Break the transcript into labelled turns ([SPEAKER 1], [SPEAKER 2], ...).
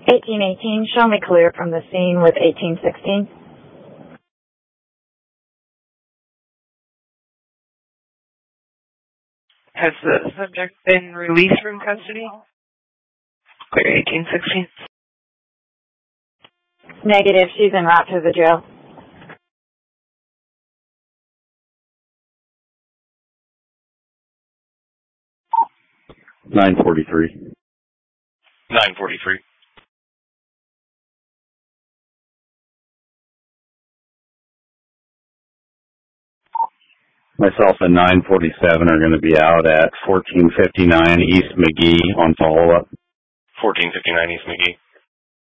[SPEAKER 1] 1818, show me clear from the scene with 1816.
[SPEAKER 2] Has the subject been released from custody? Clear 1816.
[SPEAKER 1] Negative, she's en route to the jail.
[SPEAKER 3] 943.
[SPEAKER 4] 943.
[SPEAKER 3] Myself and 947 are going to be out at 1459 East McGee on follow-up.
[SPEAKER 4] 1459 East McGee.